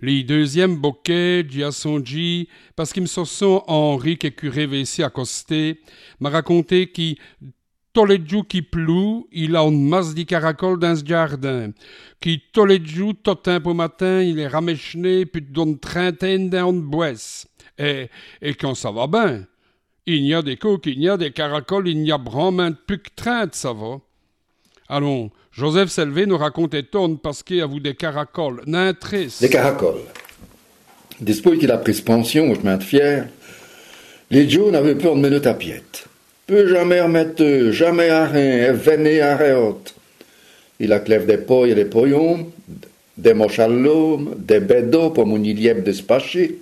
Les deuxième bouquet, Giasonji, parce qu'il me sont Henri qui est curé ici à Costé, m'a raconté qu'il tous les jours qui pleut, il a une masse de caracoles dans ce jardin. Qui tous les jours, tout un peu matin, il est ramèchené, puis donne trentaine dans une boisse. Et quand ça va bien, il y a des coques, il y a des caracoles, il y a vraiment plus que 30, ça va. Allons, Joseph Selvé nous racontait tonne parce qu'il y a vous des caracoles, n'un triste. Les caracoles. Depuis qu'il a pris pension au chemin de Fier, les Joe n'avaient peur de minute à piette. Peut jamais remettre, jamais à rien, venez à rien. Il a clève des poils et des poillons, des moches à l'homme, des bédos pour mon ilièbre de se pacher.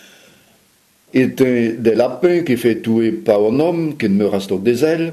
Il était des lapins qui fait tuer par un homme qui ne me reste que des ailes.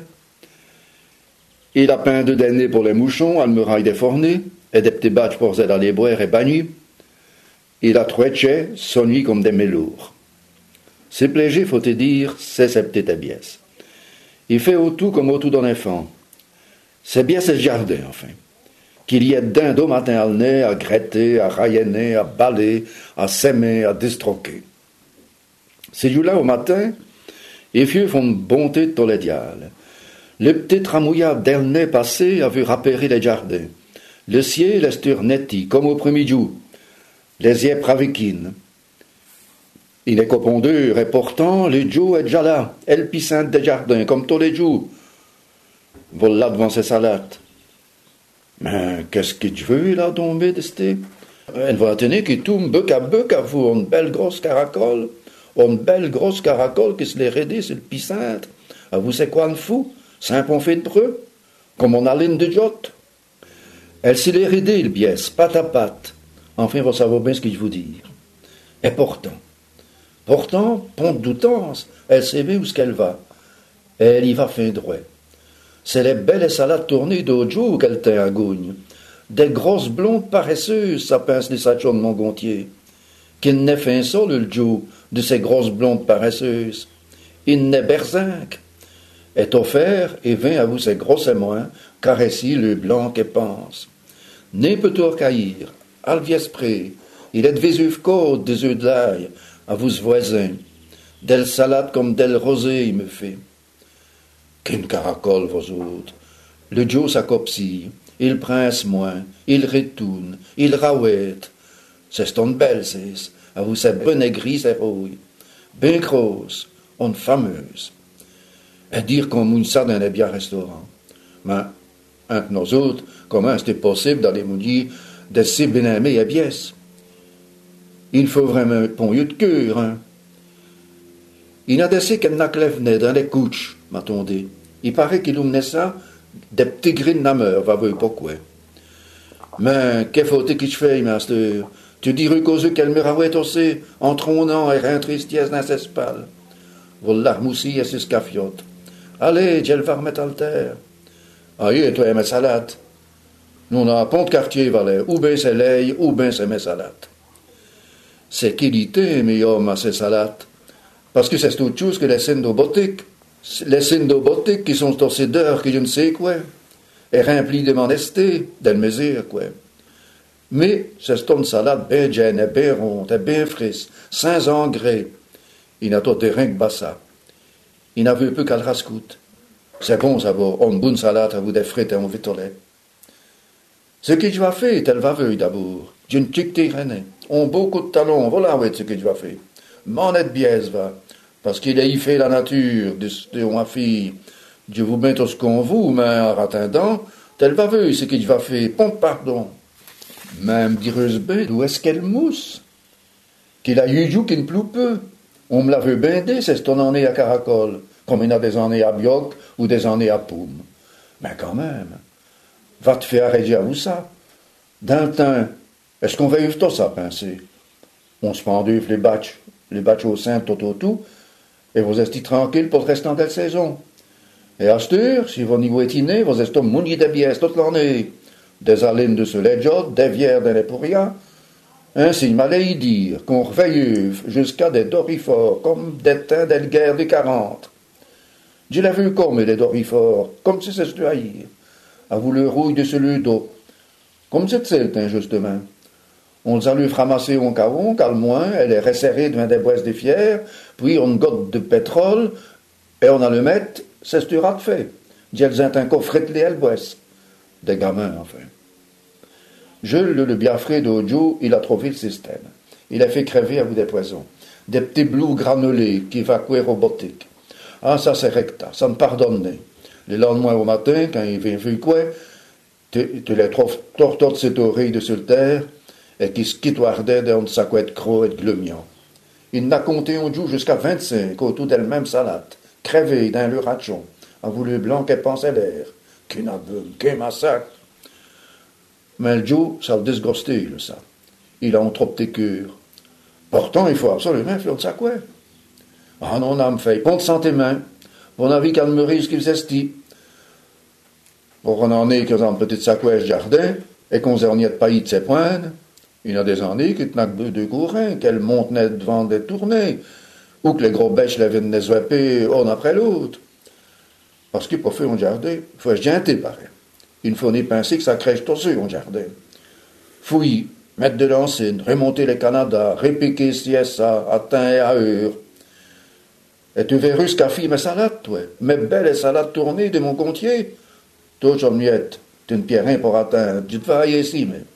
Il a peint de nez pour les mouchons, à muraille des fournées, et des petits batchs pour aider à les boire et bagner. Il a trouvé sonné comme des mélours. C'est plaisir, faut-il dire, c'est ses petites bièces. Il fait autour comme autour d'un enfant. C'est bien ce jardin, enfin. Qu'il y ait d'un matin à le nez, à gratter, à rayenner, à baler, à s'aimer, à distroquer. Ces jours-là, au matin, les vieux font une bonté de tous les diales. Le petit tramouillard d'Elnay passé a vu rappérer les jardins. Le ciel est netti, comme au premier jour. Les yeux aviquines. Il est copondeur, et pourtant, le Joe est déjà là, elle pissante des jardins, comme tous les jours. Voilà devant ses salades. Mais qu'est-ce que tu veux, là, tomber, d'esté? Elle va tenir qui tombe bec à vous, une belle grosse caracole, qui se l'est raidée, c'est le pissante. À vous, c'est quoi le fou? C'est un pont fait de preux, comme on a ligne de jotte. Elle s'est l'est raidée, le biès, patte à patte. Enfin, vous savez bien ce que je vous dire. Et pourtant, ponte doutance, elle sait bien où ce qu'elle va. Elle y va fin droit. C'est les belles salades tournées d'autres jours qu'elle tient à Gougne. Des grosses blondes paresseuses, ça pince les sachons de Montgontier. Qu'il n'est fin seul, le Joe, de ces grosses blondes paresseuses. Il n'est berzinque. Est offert et vint à vous ses grosses et moins, caresser le blanc et pense. Né peut-on caillir, alviespré, il est de vésuve côte, des œufs de l'ail, à vous voisin. D'elle salade comme d'elle rosée, il me fait. Qu'une caracole, vos autres. Le Joe s'accopsie, il prince moins, il retourne, il rawette. C'est une belle, c'est, à vous cette bonne aigrie, c'est rouille. Ben grosse, une fameuse. Et dire qu'on mouille ça dans les bien restaurants. Mais, entre nous autres, comment c'était possible d'aller mouiller des si bien aimés et biès? Il faut vraiment un pont de cœur, hein. Il a décidé qu'elle n'a que venait dans les couches, m'a-t-on dit. Il paraît qu'il emmenait ça des petits grines nameurs, va voir pourquoi. Mais, qu'est-ce faut-il que je fais, master? Tu dirais qu'aux yeux qu'elle me rawait aussi, en trônant et rien tristesse dans ses spalles. Voilà l'armoussie et ses scafiotes. Allez, elle va remettre à terre. Aïe, toi et mes salades. Nous, on a un pont de quartier, valait. Ou bien c'est l'ail, ou bien c'est mes salades. C'est qualité, mes hommes, à ces salades. Parce que c'est autre chose que les syndobotiques. Les syndobotiques qui sont torsés d'heures que je ne sais quoi. Et remplis de modestie, d'elle mesure, quoi. Mais c'est une salade bien jeune, et bien ronde, et bien fraîche, sans engrais. Il n'a tout rien que bassa. Il n'a vu peu qu'à le rascoute. C'est bon, ça va, une bonne salade à vous des frites et un vitolet. Ce que je vais faire, elle va veuille d'abord. Je ne tique tes reines. On beaucoup de talons, voilà ce que je vais faire. M'en êtes biaise, va. Parce qu'il a y fait la nature de ma fille. Je vous mets tout ce qu'on vous, mais en attendant, elle va veuille ce que je vais faire. Pompe pardon. Même direuse bête, où est-ce qu'elle mousse? Qu'il a eu jour qui ne pleut peu. On me l'a vu bindé, c'est ton année à caracole, comme il y a des années à bioc ou des années à poum. Mais quand même, va te faire arrêter à vous ça. Dans le temps, est-ce qu'on va y tout ça, penser? On se pendue les batchs au sein tout, et vous êtes tranquille pour le restant de la saison. Et à cette heure, si vous niveau étiné, vous êtes mouni de bières toute l'année. Des alines de soleil, des vières de l'époria. Ainsi, il m'allait y dire qu'on reveille jusqu'à des dorifores, comme des teints de guerre des 40. Je l'ai vu comme des dorifores, comme si c'est haïr, à vous le rouille de ce d'eau, comme c'est celle, justement. On les a lui ramasser au cavon, car le moins, elle est resserrée devant des boisses de fier, puis on gotte de pétrole, et on a le mettre, c'est ce que de fait. Elles ont un coffret de elle boisse. Des gamins, enfin. Jules, le biafré d'Ojo, il a trouvé le système. Il a fait crever à bout des poisons. Des petits blouts granulés qui évacuaient robotique. Ah, ça c'est recta, ça me pardonne. Le lendemain au matin, quand il vient vu quoi, tu les trouves tortons de cette oreille de sur terre, et qui se quittoirdaient dans sa couette croc et de glumion. Il n'a compté un jour jusqu'à 25 autour d'elle-même salade, crevée dans le rachon, en voulu blanc qu'elle pensait l'air. Qu'une aboum, qu'un massacre. Mais le Joe, ça le disgusté, ça. Il a un trop petit cœur. Pourtant, il faut absolument faire de sa couette. Ah non, on me fait, ponte sans tes mains. On a vu qu'elle me risque qu'il s'esti. Pour qu'on en ait que dans une petite sacouette jardin, et qu'on s'en de paillis de ses pointes, il y a des années qui tenaient deux courants, qu'elle monte devant des tournées, ou que les gros bêches les viennent les zwapper un après l'autre. Parce qu'il faut faire un jardin, il faut se gêner, pareil. Il ne faut ni penser que ça crèche tossé, un jardin. Fouiller, mettre de l'ancine, remonter les Canada, répiquer CSA, à teint et à heure. Et tu verras ce qu'a fait mes salades, toi. Mes belles salades tournées de mon comptier. Toi, j'en miette, tu une pierre pour atteindre. Tu te vas aller ici, mais.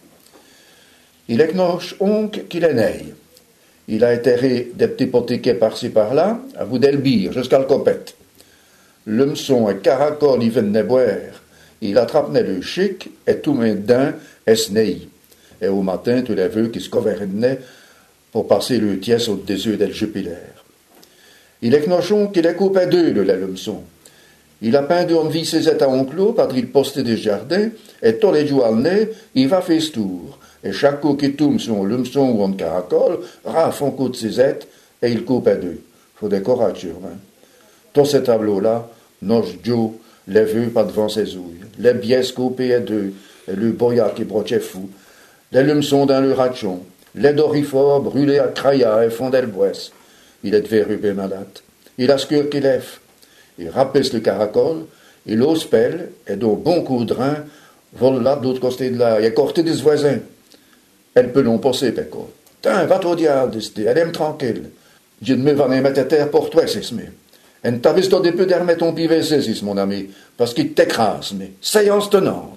Il est knoche oncle qu'il est né. Il a enterré des petits potiquets par-ci par-là, à bout d'Elbire, jusqu'à le copette. L'hameçon et caracole, il venait boire. Il attrapait le chic, et tout main dedans, et snei. Et au matin, tu les veux qui se couvraient pour passer le tiès au désir del Jupiler. Il est knochon qu'il est coupé deux, le l'hameçon. Il a peint d'une vie ses états enclos, par il postait des jardins, et tous les jours à nez, il va faire ce tour. Et chaque coup qui tombe sur un l'hameçon ou un caracole, rafle un coup de ses êtres, et il coupe à deux. Faut des courageux, hein. Tous ces tableaux-là, Noche Joe les vu pas devant ses ouilles, les biais coupés à deux, et le boyard qui brochait fou, les l'hameçon dans le rachon, les dorifores brûlés à craya et fondait le boisse. Il est verrubé malade. Il a ce cœur qu'il lève. Il rapisse le caracole, il ose pelle, et d'un bon coup de rein, vole là de l'autre côté de là, il est corté des voisins. Elle peut l'en passer, Péco. Tiens, va toi au diable, elle aime tranquille. Dieu de me va les mettre à terre pour toi, c'est ce mais. Et ne t'avais pas des peu d'armer ton PVC, c'est mon ami, parce qu'il t'écrase, mais séance tenante.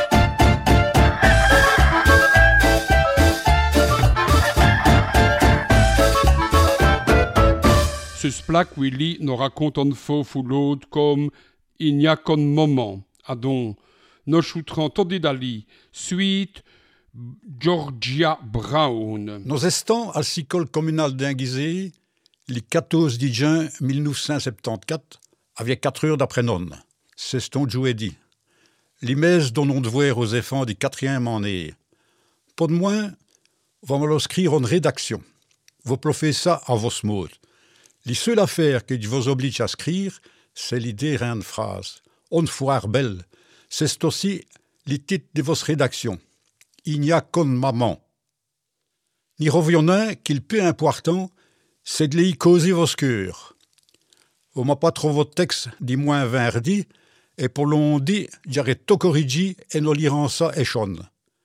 Ce plaque Willy nous raconte en faux ou l'autre comme il n'y a qu'un moment. Adon, nos choutran Todidali, suite Georgia Brown. Nous estons à l'école communale d'Inguizé, le 14 juin 1974, avec 4 heures d'après-non. C'est ce qu'on jouait dit. L'image dont on devait aux enfants du 4e année. Pour de moins, on va l'écrire en rédaction. Vous profez ça à vos mots. La seule affaire que je vous oblige à écrire, c'est l'idée d'une phrase. On foire belle. C'est aussi le titre de votre rédaction. Il n'y a qu'une maman. N'y revenons qu'il peu important, c'est de l'y causer vos cœurs. Vous m'a pas trouvé votre texte du moins verdi, et pour l'on dit, j'arrête tout corriger et nous lirons ça et chonne.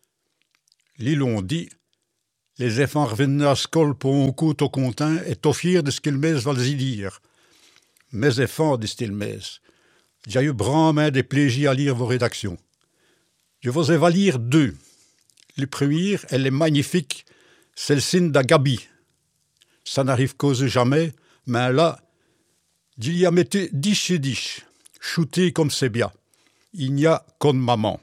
Li l'on dit, les enfants reviennent à l'école pour un coup tout content et tout fiers de ce qu'ils me va y dire. Mes enfants, disent-ils mes, j'ai eu vraiment des plaisirs à lire vos rédactions. Je vous ai va lire 2. Le premier, elle est magnifique, c'est le signe d'Agabi. Ça n'arrive qu'aux jamais, mais là, il y a metté 10 chez 10, shooté comme c'est bien. Il n'y a qu'une maman.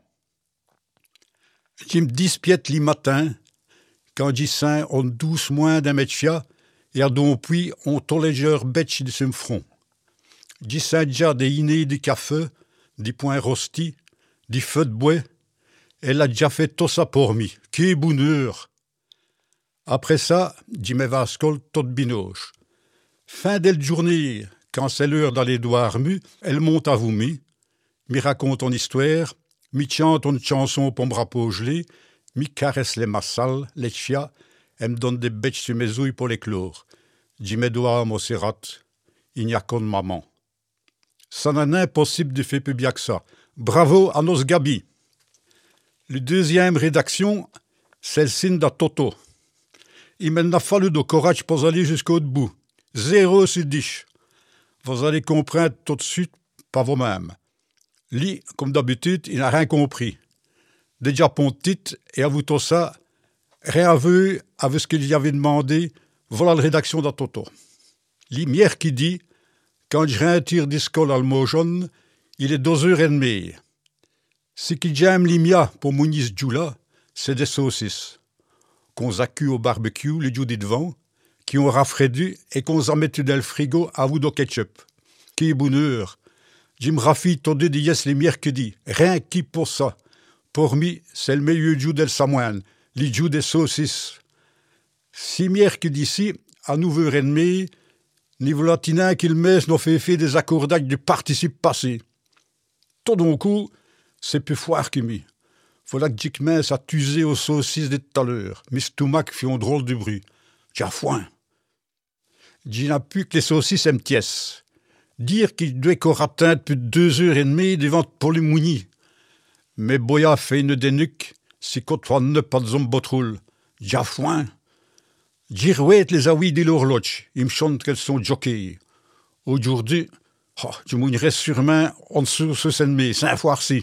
Je me dispiète le matin, quand j'y sens on 12 moins d'un métier, et à donc puis on tolégeur bêche de son front. J'y sens déjà des innées de café, des points rostis, des feux de bois. Elle a déjà fait tout ça pour moi. Quel bonheur! Après ça, j'y me va à l'école toute binoche. Fin de la journée, quand c'est l'heure d'aller doigts mus, elle monte à vous mi raconte une histoire, mi chante une chanson pour me rapprocher, mi caresse les massales, les chiens, elle me donne des bêtes sur mes ouilles pour les clore. J'y me dois à mon sérat, il n'y a qu'une maman. Ça n'est impossible de faire plus bien que ça. Bravo à nos Gabi. Le deuxième rédaction, C'est le signe d'un toto. Il m'a fallu de courage pour aller jusqu'au bout. 0 sur 10. Vous allez comprendre tout de suite par vous-même. Lui, comme d'habitude, il n'a rien compris. Déjà pontit et avoue tout ça, rien vu avec ce qu'il y avait demandé, voilà la rédaction d'un toto. Limière qui dit, quand je retire d'iscole al mot jaune, il est 2h30. Ce qui j'aime limia pour Mouniz Djoula, c'est des saucisses. Qu'on s'accue au barbecue, les djous devant, qui ont rafraîchi et qu'on s'en met dans le frigo à vous de ketchup. Qui bonheur. Jim Rafi t'en dit yes les mercredis. Rien qui pour ça. Pour moi, c'est le meilleur djou del Samoine, les djous des saucisses. Si mercredi ici, à 9h30, ni volatina qu'il met nos fait des accordages du participe passé. Tout d'un coup, c'est plus foire que mi. Voilà que Dick Mince a tusé aux saucisses de tout à l'heure. Miss Toumac fit un drôle de bruit. J'ai foin. J'y n'a plus que les saucisses MTS. Dire qu'il doit qu'on atteint depuis 2h30 devant pour les mounis. Mais Boya fait une dénuque, si côtoie ne pas de zombotroul. J'ai foin. Dire ouais les avis de l'horloge. Ils me chantent qu'elles sont jockeys. Aujourd'hui, je mouillerai sûrement en dessous ce sennemi, 5 fois ci.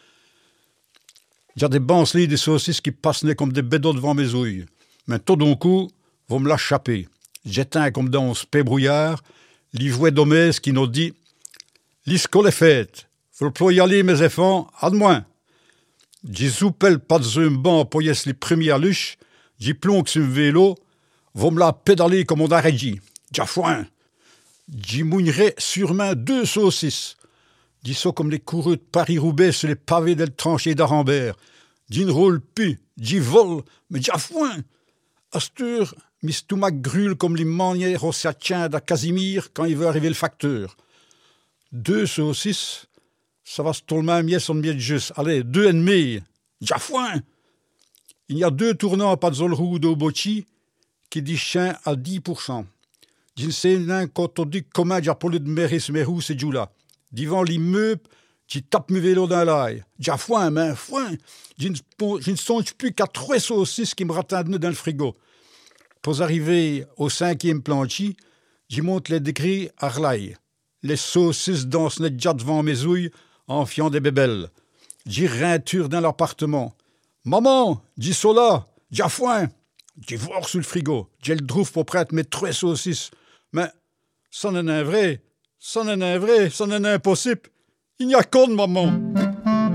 J'ai des bancelets des saucisses qui passent comme des bédos devant mes ouilles. Mais tout d'un coup, vous me l'échappez. J'éteins comme dans ce paix brouillard, l'ivouet d'Homès qui nous dit « L'iscole est faite, faut pas y aller mes enfants, à demain. » J'y soupelle pas de un banc pour y être les premiers à luche, j'y plonge sur un vélo, vous me la pédaler comme on a dit. J'ai foin. J'y mouillerai sûrement 2 saucisses. Dis ça comme les coureux de Paris-Roubaix sur les pavés del tranché d'Arambert. J'y ne roule plus, j'y vole, mais j'ai foin. Astur, mes stomac grûle comme les manières au satien de Casimir quand il veut arriver le facteur. 2 saucisses, ça va se tourner mieux son mieux juste. Allez, 2,5. J'ai foin. Il y a 2 tournants à Pazzolrou d'Obochi qui disent chien à 10%. Je ne sais pas quand on dit comment j'ai appelé de méris mes roues ces jours-là. Devant l'immeuble, je tape mes vélos dans l'ail. J'ai foin, mais foin. Je ne songe plus qu'à 3 saucisses qui me rattendent dans le frigo. Pour arriver au 5e planchi, j'y monte les décrets à l'ail. Les saucisses dansent déjà devant mes ouilles en fiant des bébelles. J'y reinture dans l'appartement. Maman, dis ça là, j'ai foin. J'y voir sur le frigo. J'ai le drouf pour prêtre mes 3 saucisses. Mais ça n'en est vrai. Ça n'en est vrai, ça n'en est impossible. Il n'y a qu'un, maman.